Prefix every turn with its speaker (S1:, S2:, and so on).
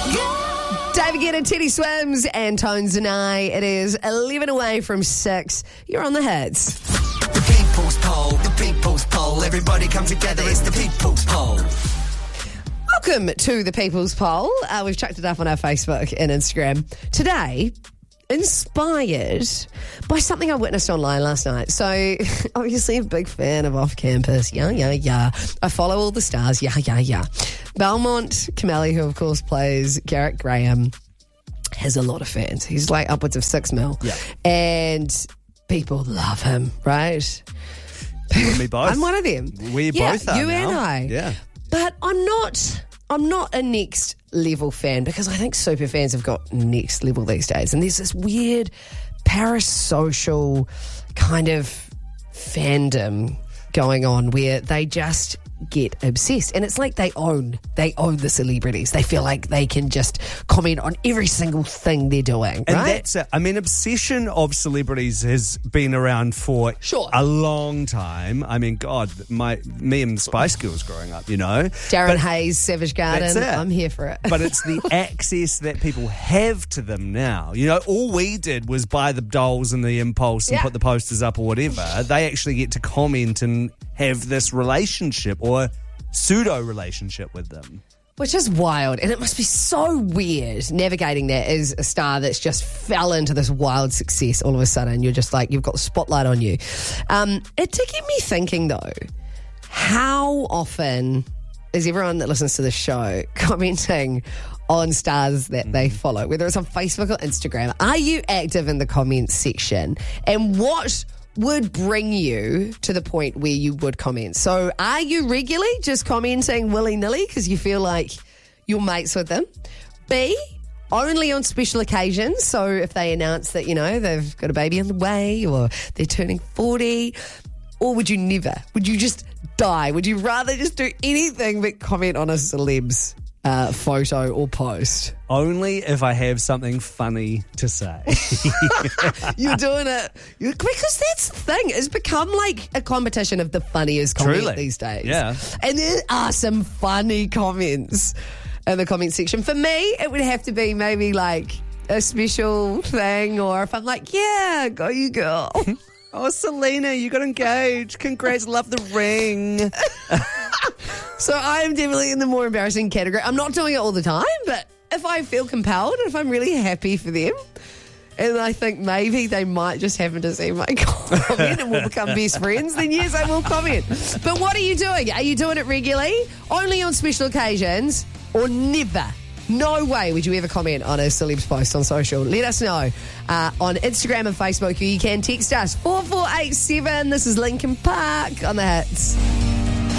S1: David Guetta, Teddy Swims, and Tones and I. It is 11 away from 6. You're on the hits.
S2: The People's Poll, the People's Poll. Everybody come together, it's the People's Poll.
S1: Welcome to the People's Poll. We've chucked it up on our Facebook and Instagram. Today, inspired by something I witnessed online last night. So, obviously a big fan of Off Campus. Yeah. I follow all the stars. Yeah. Belmont Cameli, who of course plays Garrett Graham, has a lot of fans. He's like upwards of 6 mil.
S3: Yeah.
S1: And people love him, right?
S3: You and me both.
S1: I'm one of them.
S3: We both are
S1: you
S3: now.
S1: and I.
S3: Yeah.
S1: But I'm not a next level fan, because I think super fans have got next level these days. And there's this weird parasocial kind of fandom going on where they just get obsessed, and it's like they own the celebrities. They feel like they can just comment on every single thing they're doing,
S3: And
S1: right?
S3: that's it. I mean, obsession of celebrities has been around for
S1: Sure.
S3: a long time. I mean, God, me and Spice Girls growing up, you know.
S1: Darren Hayes, Savage Garden.
S3: That's it.
S1: I'm here for it.
S3: But it's the access that people have to them now. You know, all we did was buy the dolls and the Impulse and
S1: Yeah.
S3: put the posters up or whatever. They actually get to comment and have this relationship or pseudo relationship with them.
S1: Which is wild, and it must be so weird navigating that as a star that's just fell into this wild success all of a sudden. You're just like, you've got the spotlight on you. It did get me thinking, though, how often is everyone that listens to the show commenting on stars that they follow, whether it's on Facebook or Instagram? Are you active in the comments section? And what would bring you to the point where you would comment? So are you regularly just commenting willy-nilly because you feel like you're mates with them? B, only on special occasions. So if they announce that, you know, they've got a baby on the way or they're turning 40, or would you never? Would you just die? Would you rather just do anything but comment on a celeb's photo or post?
S3: Only if I have something funny to say.
S1: You're doing it because that's the thing. It's become like a competition of the funniest comment
S3: Truly.
S1: these days.
S3: Yeah.
S1: And there are some funny comments in the comment section. For me, it would have to be maybe like a special thing, or if I'm like, yeah, go you girl.
S3: Oh, Selena, you got engaged. Congrats, love the ring.
S1: So I'm definitely in the more embarrassing category. I'm not doing it all the time, but if I feel compelled, if I'm really happy for them, and I think maybe they might just happen to see my comment and we'll become best friends, then yes, I will comment. But what are you doing? Are you doing it regularly? Only on special occasions? Or never? No way would you ever comment on a celeb's post on social. Let us know on Instagram and Facebook. You can text us 4487. This is Linkin Park on the hits.